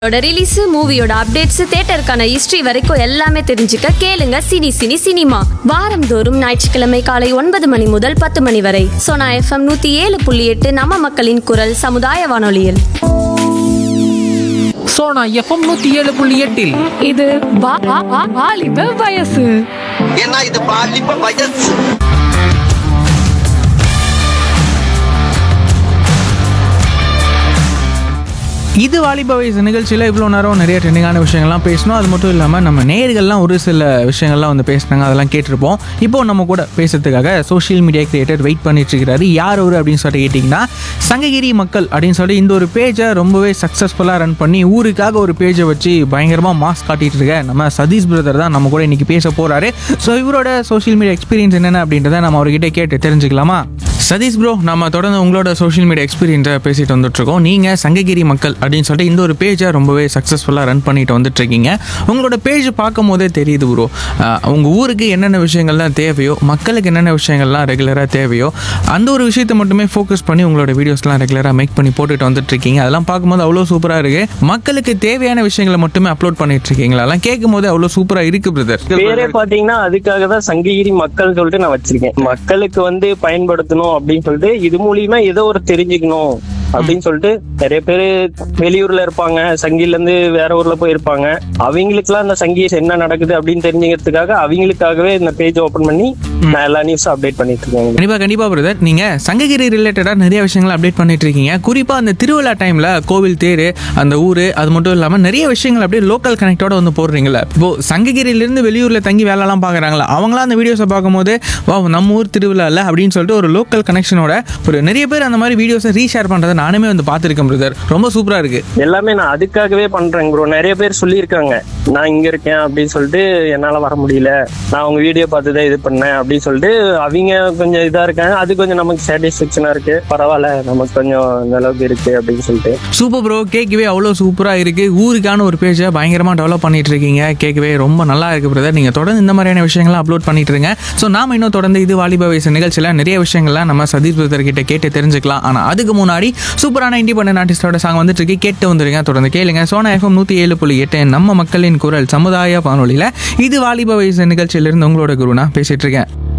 Release மூவியோட updates தியேட்டருக்கான history வரைக்கும் எல்லாமே தெரிஞ்சுக்க கேளுங்க சினிமா வாரந்தோறும் ஞாயிற்றுக்கிழமை காலை 9 மணி முதல் 10 மணி வரை சோனா FM 107.8 நம்ம மக்களின் குரல் சமுதாய வானொலியில். சோனா எஃப்எம் 107.8 இது வாலிப வயசு. ஏன்னா இது பாலிப்ப வயசு. இது வாலிப வயசு நிகழ்ச்சியில் இவ்வளோ நேரம் நிறைய ட்ரெண்டிங்கான விஷயங்கள்லாம் பேசணும். அது மட்டும் இல்லாமல் நம்ம நேயர்கள்லாம் ஒரு சில விஷயங்கள்லாம் வந்து பேசினாங்க, அதெல்லாம் கேட்டிருப்போம். இப்போது நம்ம கூட பேசுறதுக்காக சோஷியல் மீடியா கிரியேட்டர் வெயிட் பண்ணிட்டு இருக்கிறாரு. யார் அவர் அப்படின்னு சொல்லிட்டு கேட்டிங்கன்னா, சங்ககிரி மக்கள் அப்படின்னு சொல்லி இந்த ஒரு பேஜை ரொம்பவே சக்ஸஸ்ஃபுல்லாக ரன் பண்ணி ஊருக்காக ஒரு பேஜை வச்சு பயங்கரமாக மாஸ் காட்டிகிட்டு இருக்க நம்ம சதீஷ் பிரதர் தான் நம்ம கூட இன்றைக்கி பேச போகிறாரு. ஸோ இவரோட சோஷியல் மீடியா எக்ஸ்பீரியன்ஸ் என்னென்ன அப்படின்றத நம்ம அவர்கிட்ட கேட்டு தெரிஞ்சுக்கலாமா? சதீஷ் ப்ரோ, நம்ம தொடர்ந்து உங்களோட சோஷியல் மீடியா எக்ஸ்பீரியன்ஸை பேசிட்டு வந்துட்டுருக்கோம். நீங்கள் சங்ககிரி மக்கள் அப்படின்னு சொல்லிட்டு இந்த ஒரு பேஜை ரொம்பவே சக்ஸஸ்ஃபுல்லாக ரன் பண்ணிட்டு வந்துட்டுருக்கீங்க. உங்களோட பேஜ் பார்க்கும் போதே தெரியுது ப்ரோ, உங்கள் ஊருக்கு என்னென்ன விஷயங்கள்லாம் தேவையோ, மக்களுக்கு என்னென்ன விஷயங்கள்லாம் ரெகுலராக தேவையோ அந்த ஒரு விஷயத்தை மட்டுமே ஃபோக்கஸ் பண்ணி உங்களோட வீடியோஸ்லாம் ரெகுலராக மேக் பண்ணி போட்டுட்டு வந்துட்டுருக்கீங்க. அதெல்லாம் பார்க்கும்போது அவ்வளோ சூப்பராக இருக்குது. மக்களுக்கு தேவையான விஷயங்களை மட்டுமே அப்லோட் பண்ணிட்டு இருக்கீங்களா? அதெல்லாம் கேட்கும் போது அவ்வளோ சூப்பராக இருக்குது பிரதர். பேரே பாத்தீங்கன்னா அதுக்காக தான் சங்ககிரி மக்கள் சொல்லிட்டு நான் வச்சிருக்கேன். மக்களுக்கு வந்து பயன்படுத்தணும் அப்படின்னு சொல்லிட்டு, இது மூலியமா ஏதோ ஒரு தெரிஞ்சுக்கணும் அப்படின்னு சொல்லிட்டு நிறைய பேர் வெளியூர்ல இருப்பாங்க, சங்கில இருந்து வேற ஊர்ல போயிருப்பாங்க. அவங்களுக்குலாம் இந்த சங்கி என்ன நடக்குது அப்படின்னு தெரிஞ்சுக்கிறதுக்காக அவங்களுக்காகவே இந்த பேஜ் ஓபன் பண்ணி நான் எல்லா நியூஸும் அப்டேட் பண்ணிட்டு இருக்கேன். கண்டிப்பா பிரதர், நீங்க சங்ககிரி ரிலேட்டடா நிறைய விஷயங்கள் அப்டேட் பண்ணிட்டு இருக்கீங்க. குறிப்பா அந்த திருவிழா டைம்ல கோவில் தேர், அந்த ஊரு, அது மட்டும் இல்லாம நிறைய விஷயங்கள் அப்படியே லோக்கல் கனெக்டோட வந்து போடுறீங்களா? இப்போ சங்ககிரியில இருந்து வெளியூர்ல தங்கி வேலைலாம் பாக்குறாங்களா, அவங்களாம் அந்த வீடியோஸை பார்க்கும்போது வா நம்ம ஊர் திருவிழா இல்ல அப்படின்னு சொல்லிட்டு ஒரு லோக்கல் கனெக்ஷனோட ஒரு நிறைய பேர் அந்த மாதிரி வீடியோஸை ரீஷேர் பண்றதை நானுமே வந்து பார்த்திருக்கேன் பிரதர். ரொம்ப சூப்பரா இருக்கு. எல்லாமே நான் அதுக்காகவே பண்றேன் ப்ரோ. நிறைய பேர் சொல்லியிருக்காங்க நான் இங்க இருக்கேன் அப்படின்னு சொல்லிட்டு, என்னால வர முடியல, நான் உங்க வீடியோ பார்த்துதான் இது பண்ணேன் அப்படின்னு சொல்லிட்டு அவங்க கொஞ்சம் இதா இருக்காங்க. அது கொஞ்சம் நமக்கு சாட்டிஸ்ஃபேக்ஷனா இருக்கு. பரவாயில்ல, நமக்கு கொஞ்சம் இந்த அளவுக்கு இருக்கு அப்படின்னு சொல்லிட்டு. சூப்பர் ப்ரோ, கேட்கவே அவ்வளோ சூப்பரா இருக்கு. ஊருக்கான ஒரு பேஜை பயங்கரமா டெவலப் பண்ணிட்டு இருக்கீங்க. கேட்கவே ரொம்ப நல்லா இருக்கு பிரதர். நீங்க தொடர்ந்து இந்த மாதிரியான விஷயங்கள்லாம் அப்லோட் பண்ணிட்டு இருங்க. ஸோ நாம இன்னும் தொடர்ந்து இது வாலிப வயசு நிகழ்ச்சியில் நிறைய விஷயங்கள்லாம் நம்ம சதீஷ் பிரதர் கிட்ட கேட்டு தெரிஞ்சுக்கலாம். ஆனா அதுக்கு முன்னாடி சூப்பரான இண்டிபெண்டன்ட் ஆர்டிஸ்டோட சாங் வந்துட்டு இருக்கு, கேட்டு வந்துருங்க. தொடர்ந்து கேளுங்க. சோனா FM 107.8 நம்ம மக்களின் குரல் சமுதாய வானொலியில இது வாலிப வயசு நிகழ்ச்சியிலிருந்து உங்களோட குருனா பேசிட்டு இருக்கேன்.